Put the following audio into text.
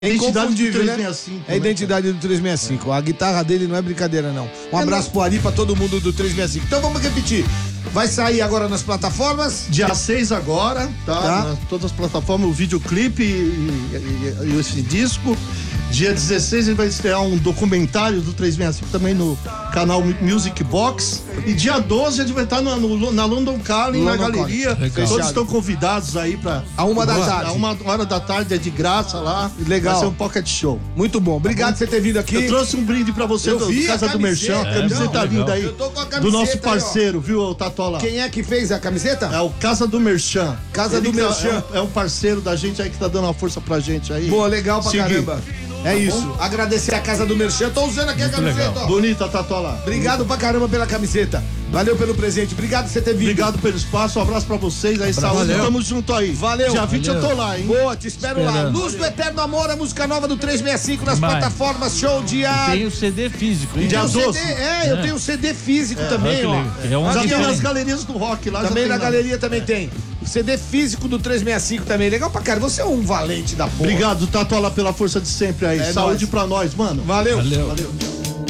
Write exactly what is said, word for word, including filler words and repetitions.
É inconfundível, né? trezentos e sessenta e cinco, É a identidade do trezentos e sessenta e cinco. A guitarra dele não é brincadeira, não. Um É abraço não. pro Ari, pra todo mundo do trezentos e sessenta e cinco. Então vamos repetir. Vai sair agora nas plataformas. Dia seis agora, tá? Tá. Nas todas as plataformas, o videoclipe e, e, e, e esse disco. Dia dezesseis ele vai estrear um documentário do trezentos e sessenta e cinco também no canal Music Box. E dia doze a gente vai estar no, no, na London Calling, na London galeria. Calling. Legal. Todos estão convidados aí pra... A uma da tarde. A uma hora da tarde é de graça lá. Legal. Vai ser um pocket show. Muito bom. Obrigado por você ter vindo aqui. Eu trouxe um brinde pra você Eu do, vi do a Casa do camiseta. Merchan. É, Camiseta não, linda legal. aí. Eu tô com a Do camiseta nosso aí, ó. parceiro, viu, Tatola? Quem é que fez a camiseta? É o Casa do Merchan. Casa Ele do que é- Merchan. É um, é um parceiro da gente aí que tá dando uma força pra gente aí. Boa, legal pra Seguir. caramba. É isso. Agradecer a Casa do Merchan. Tô usando aqui a camiseta, legal. ó. Bonita, Tatola. Obrigado pra caramba pela camiseta. Valeu pelo presente. Obrigado por você ter vindo. Obrigado pelo espaço, um abraço pra vocês aí, saúde, valeu. tamo junto aí. Valeu. Dia vinte eu tô lá, hein? Boa, te espero lá. Esperando. Luz do Eterno Amor, a música nova do trezentos e sessenta e cinco nas Demais. plataformas. Show dia... Tem o C D físico, hein? Dia Tem o doze. C D, é, eu É. tenho o C D físico também, que ó. legal. É um Já Aqui, tem ó. nas galerias do rock lá. já Também tem na lá. galeria também tem. O C D físico do trezentos e sessenta e cinco também. Legal pra caramba. Você é um valente da porra. Obrigado, Tatola, pela força de sempre aí. É Saúde nóis. pra nós, mano. Valeu. Valeu. Valeu.